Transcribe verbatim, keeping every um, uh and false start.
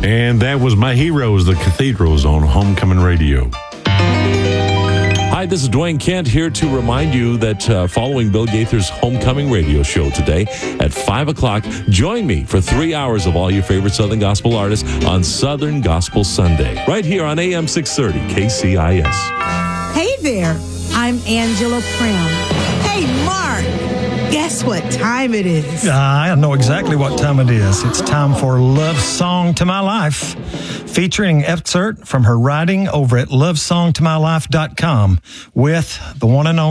And that was My Heroes, the Cathedrals on Homecoming Radio. Hi, this is Dwayne Kent here to remind you that uh, following Bill Gaither's Homecoming Radio show today at five o'clock, join me for three hours of all your favorite Southern Gospel artists on Southern Gospel Sunday, right here on A M six thirty K C I S. Hey there, I'm Angela Prim. Hey, Mark, guess what time it is? Uh, I know exactly what time it is. It's time for Love Song to My Life, featuring excerpt from her writing over at love song to my life dot com with the one and only